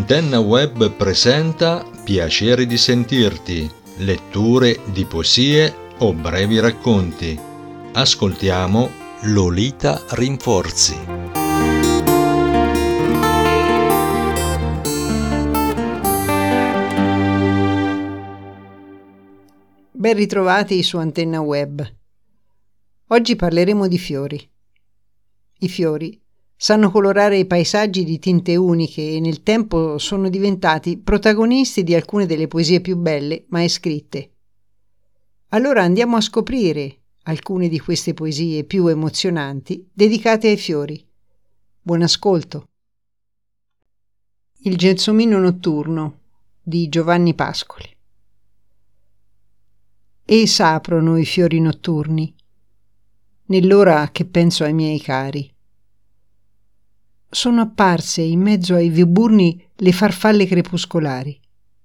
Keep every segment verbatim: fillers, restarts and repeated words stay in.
Antenna Web presenta Piacere di sentirti, letture di poesie o brevi racconti. Ascoltiamo Lolita Rinforzi. Ben ritrovati su Antenna Web. Oggi parleremo di fiori. I fiori sanno colorare i paesaggi di tinte uniche e nel tempo sono diventati protagonisti di alcune delle poesie più belle mai scritte. Allora andiamo a scoprire alcune di queste poesie più emozionanti dedicate ai fiori. Buon ascolto. Il gelsomino notturno di Giovanni Pascoli. E s'aprono i fiori notturni, nell'ora che penso ai miei cari. Sono apparse in mezzo ai viburni le farfalle crepuscolari.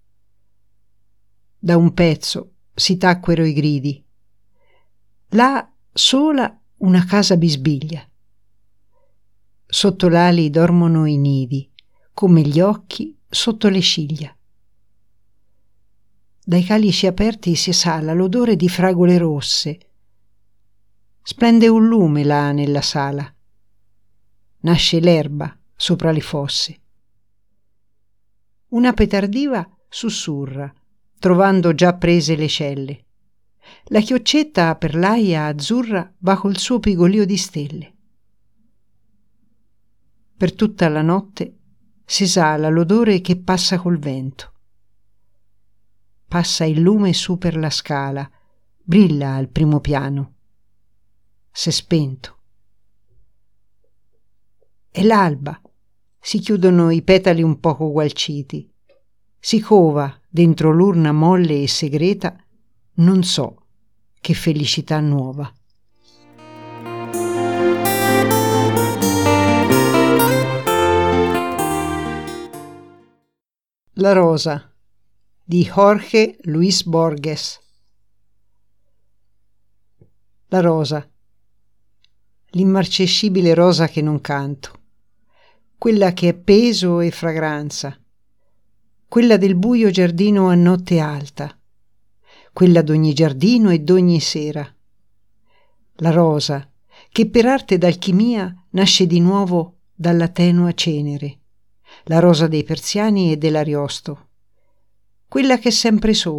Da un pezzo si tacquero i gridi. Là sola una casa bisbiglia. Sotto l'ali dormono i nidi, come gli occhi sotto le ciglia. Dai calici aperti si esala l'odore di fragole rosse. Splende un lume là nella sala. Nasce l'erba sopra le fosse. Un'ape tardiva sussurra, trovando già prese le celle. La chioccetta per l'aia azzurra va col suo pigolio di stelle. Per tutta la notte si esala l'odore che passa col vento. Passa il lume su per la scala, brilla al primo piano. S'è spento. È l'alba, si chiudono i petali un poco gualciti. Si cova dentro l'urna molle e segreta, non so che felicità nuova. La rosa di Jorge Luis Borges. La rosa, l'immarcescibile rosa che non canto, quella che è peso e fragranza, quella del buio giardino a notte alta, quella d'ogni giardino e d'ogni sera. La rosa che per arte d'alchimia nasce di nuovo dalla tenua cenere, la rosa dei persiani e dell'Ariosto, quella che è sempre sola,